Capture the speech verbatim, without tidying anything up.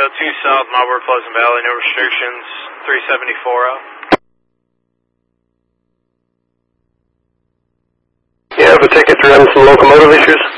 oh two South, Marlboro Pleasant Valley, no restrictions, three seventy-four out. You have a ticket, you're having some locomotive issues?